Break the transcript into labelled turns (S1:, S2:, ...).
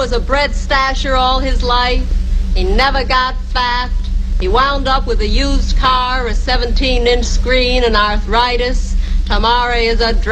S1: was a bread stasher all his life. He never got fat. He wound up with a used car, a 17-inch screen, and arthritis. Tamare is a